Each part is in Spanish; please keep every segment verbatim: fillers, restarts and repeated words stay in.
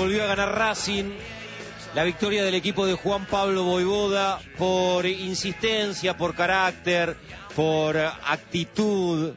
volvió a ganar Racing. La victoria del equipo de Juan Pablo Vojvoda por insistencia, por carácter, por actitud.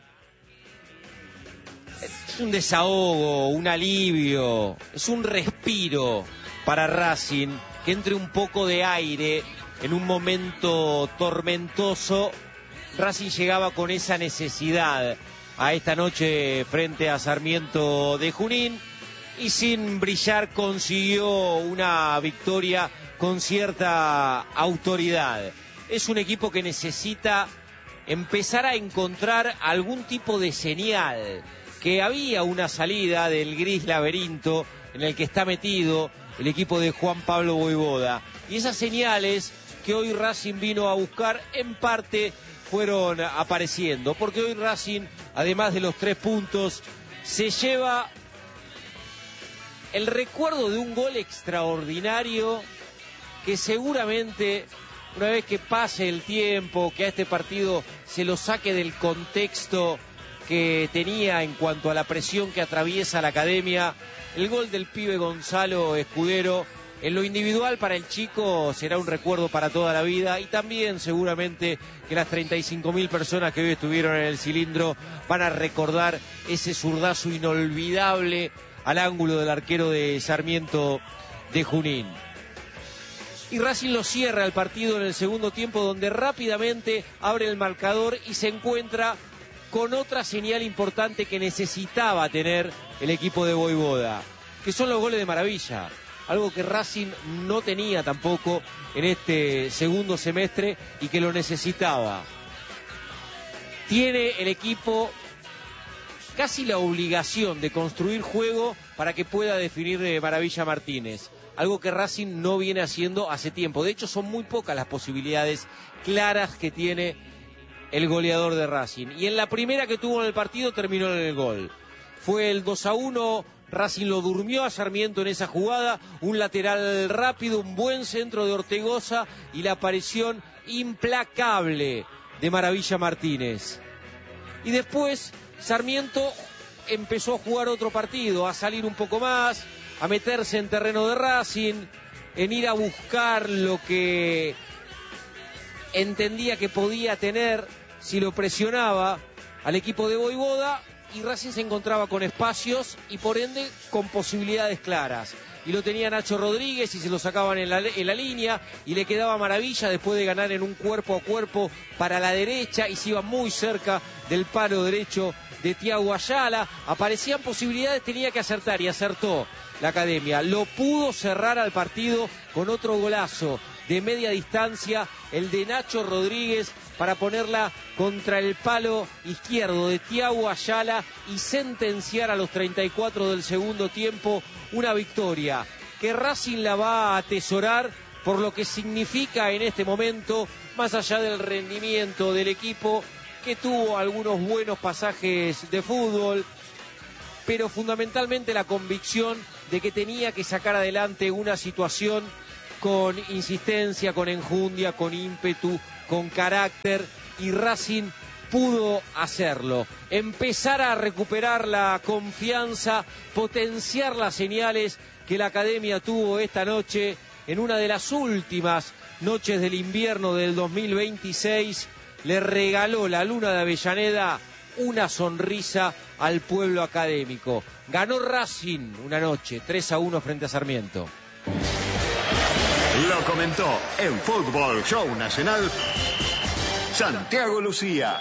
Es un desahogo, un alivio, es un respiro para Racing, que entre un poco de aire en un momento tormentoso. Racing llegaba con esa necesidad a esta noche frente a Sarmiento de Junín y sin brillar consiguió una victoria con cierta autoridad. Es un equipo que necesita empezar a encontrar algún tipo de señal, que había una salida del gris laberinto en el que está metido el equipo de Juan Pablo Vojvoda. Y esas señales que hoy Racing vino a buscar en parte fueron apareciendo, porque hoy Racing, además de los tres puntos, se lleva el recuerdo de un gol extraordinario que seguramente, una vez que pase el tiempo, que a este partido se lo saque del contexto que tenía en cuanto a la presión que atraviesa la academia, el gol del pibe Gonzalo Escudero, en lo individual para el chico será un recuerdo para toda la vida, y también seguramente que las treinta y cinco mil personas que hoy estuvieron en el cilindro van a recordar ese zurdazo inolvidable al ángulo del arquero de Sarmiento de Junín. Y Racing lo cierra el partido en el segundo tiempo, donde rápidamente abre el marcador y se encuentra con otra señal importante que necesitaba tener el equipo de Vojvoda, que son los goles de maravilla. Algo que Racing no tenía tampoco en este segundo semestre y que lo necesitaba. Tiene el equipo casi la obligación de construir juego para que pueda definir de maravilla Martínez. Algo que Racing no viene haciendo hace tiempo. De hecho, son muy pocas las posibilidades claras que tiene el goleador de Racing. Y en la primera que tuvo en el partido terminó en el gol. Fue el dos a uno. Racing lo durmió a Sarmiento en esa jugada, un lateral rápido, un buen centro de Ortegoza y la aparición implacable de Maravilla Martínez. Y después Sarmiento empezó a jugar otro partido, a salir un poco más, a meterse en terreno de Racing, en ir a buscar lo que entendía que podía tener si lo presionaba al equipo de Vojvoda. Y Racing se encontraba con espacios y por ende con posibilidades claras. Y lo tenía Nacho Rodríguez y se lo sacaban en la, en la línea y le quedaba Maravilla después de ganar en un cuerpo a cuerpo para la derecha y se iba muy cerca del palo derecho de Thiago Ayala. Aparecían posibilidades, tenía que acertar y acertó la academia. Lo pudo cerrar al partido con otro golazo de media distancia, el de Nacho Rodríguez, para ponerla contra el palo izquierdo de Thiago Ayala y sentenciar a los treinta y cuatro del segundo tiempo una victoria que Racing la va a atesorar por lo que significa en este momento, más allá del rendimiento del equipo, que tuvo algunos buenos pasajes de fútbol, pero fundamentalmente la convicción de que tenía que sacar adelante una situación con insistencia, con enjundia, con ímpetu, con carácter, y Racing pudo hacerlo. Empezar a recuperar la confianza, potenciar las señales que la academia tuvo esta noche, en una de las últimas noches del invierno del dos mil veintiséis, le regaló la luna de Avellaneda una sonrisa al pueblo académico. Ganó Racing una noche, tres a uno frente a Sarmiento. Lo comentó en Fútbol Show Nacional Santiago Lucía.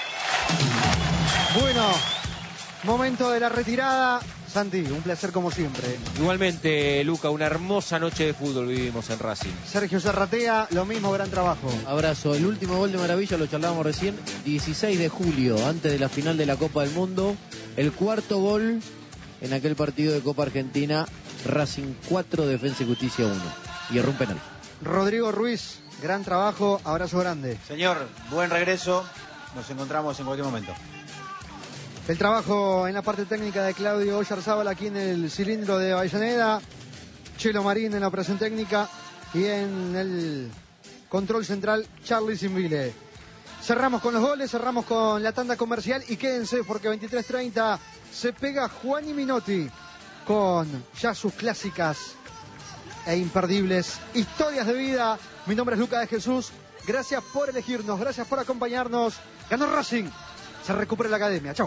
Bueno, momento de la retirada. Santi, un placer como siempre. Igualmente, Luca, una hermosa noche de fútbol vivimos en Racing. Sergio Zarratea, lo mismo, gran trabajo. Abrazo. El último gol de Maravilla lo charlábamos recién, dieciséis de julio, antes de la final de la Copa del Mundo. El cuarto gol en aquel partido de Copa Argentina, Racing cuatro, Defensa y Justicia uno. Y erró un penal. Rodrigo Ruiz, gran trabajo, abrazo grande. Señor, buen regreso, nos encontramos en cualquier momento. El trabajo en la parte técnica de Claudio Oyarzábal aquí en el cilindro de Avellaneda, Chelo Marín en la operación técnica y en el control central Charly Simbile. Cerramos con los goles, cerramos con la tanda comercial y quédense porque a veintitrés treinta se pega Juan y Minotti con ya sus clásicas e imperdibles historias de vida. Mi nombre es Lucas de Jesús. Gracias por elegirnos, gracias por acompañarnos. Ganó Racing. Se recupera la academia. Chau.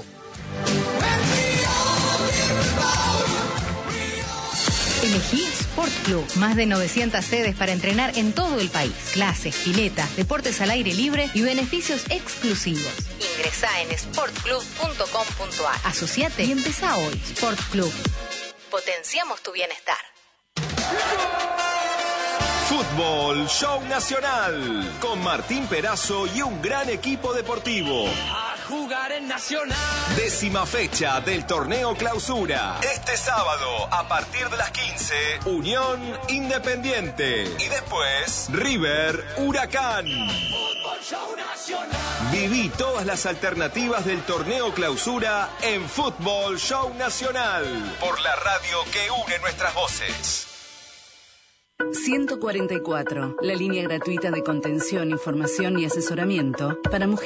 Elegí Sport Club. Más de novecientas sedes para entrenar en todo el país. Clases, piletas, deportes al aire libre y beneficios exclusivos. Ingresá en sport club punto com punto a r. Asociate y empezá hoy. Sport Club. Potenciamos tu bienestar. Fútbol Show Nacional, con Martín Perazo y un gran equipo deportivo. A jugar en Nacional. Décima fecha del torneo Clausura. Este sábado, a partir de las quince, Unión Independiente. Y después, River Huracán. Fútbol Show Nacional. Viví todas las alternativas del torneo Clausura en Fútbol Show Nacional. Por la radio que une nuestras voces. ciento cuarenta y cuatro, la línea gratuita de contención, información y asesoramiento para mujeres.